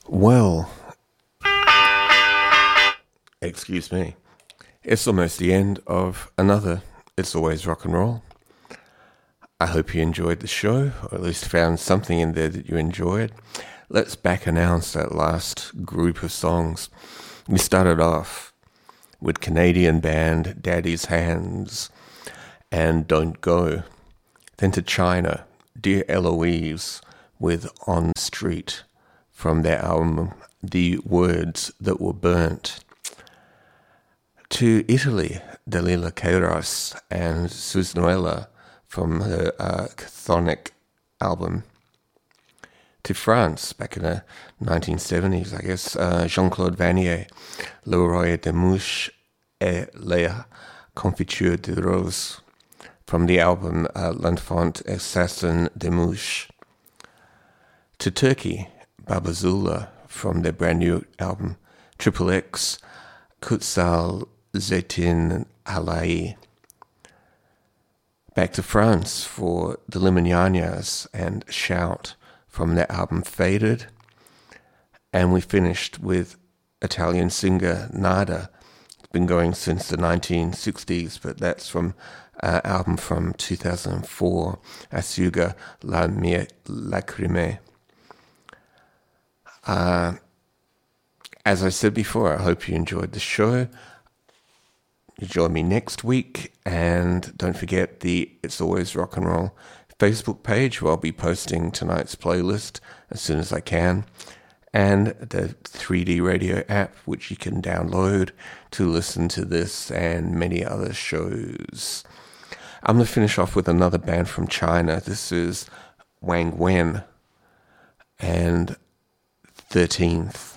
Well, excuse me. It's almost the end of another It's Always Rock and Roll. I hope you enjoyed the show, or at least found something in there that you enjoyed. Let's back announce that last group of songs. We started off with Canadian band Daddy's Hands and Don't Go. Then to China, Dear Eloise with On Street from their album The Words That Were Burnt. To Italy, Dalila Queiroz and Susnoella from her Chthonic album. To France, back in the 1970s, I guess, Jean-Claude Vanier, Le Roi de Mouche et la Confiture de Rose from the album L'Enfant Assassin de Mouche. To Turkey, Babazula from their brand new album Triple X, Kutsal Zetin Alai. Back to France for the Limonyanas and Shout from their album Faded. And we finished with Italian singer Nada. It's been going since the 1960s, but that's from an album from 2004, Asciuga la mie lacrime. As I said before, I hope you enjoyed the show. You join me next week, and don't forget the It's Always Rock and Roll Facebook page, where I'll be posting tonight's playlist as soon as I can, and the 3D Radio app, which you can download to listen to this and many other shows. I'm going to finish off with another band from China. This is Wang Wen and 13th.